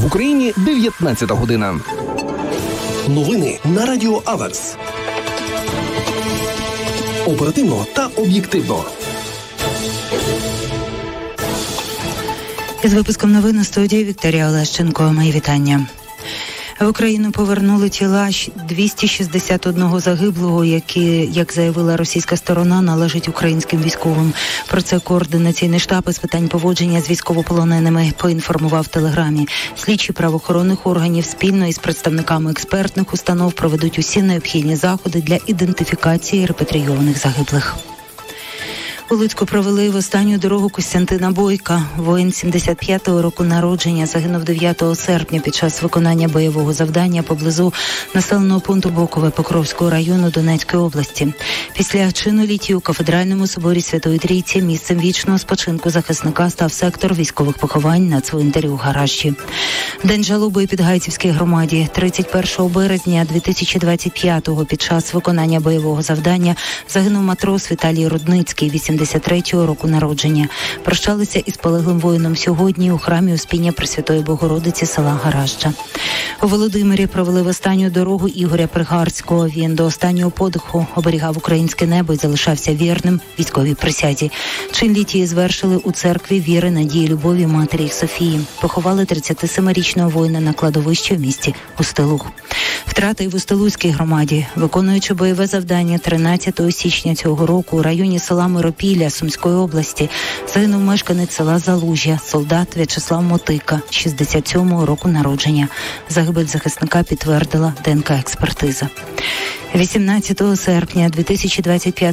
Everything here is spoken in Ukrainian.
В Україні 19 година. Новини на Радіо Аверс. Оперативно та об'єктивно. Із випуском новин у студії Вікторія Олещенко. Мої вітання. В Україну повернули тіла 261 загиблого, які, як заявила російська сторона, належать українським військовим. Про це координаційний штаб із питань поводження з військовополоненими поінформував в Телеграмі. Слідчі правоохоронних органів спільно із представниками експертних установ проведуть усі необхідні заходи для ідентифікації репатрійованих загиблих. У Луцьку провели в останню дорогу Костянтина Бойка. Воїн 75-го року народження загинув 9 серпня під час виконання бойового завдання поблизу населеного пункту Бокове Покровського району Донецької області. Після чинолітті у Кафедральному соборі Святої Трійці місцем вічного спочинку захисника став сектор військових поховань на цвинтарі у Гаражі. День жалоби під Гайцівській громаді. 31 березня 2025-го під час виконання бойового завдання загинув матрос Віталій Рудницький, 83-го року народження. Прощалися із полеглим воїном сьогодні у храмі Успіння Пресвятої Богородиці села Гаражча. У Володимирі провели в останню дорогу Ігоря Пригарського. Він до останнього подиху оберігав українське небо і залишався вірним військовій присязі. Чин літії звершили у церкві віри, надії, любові матері Софії. Поховали 37-річного воїна на кладовищі в місті Устилух. Втрата й в Устилуцькій громаді. Виконуючи бойове завдання 13 січня цього року у районі села Миропілля Сумської області загинув мешканець села Залужжя, солдат В'ячеслав Мотика, 67-го року народження. Загибель захисника підтвердила ДНК-експертиза. 18 серпня 2025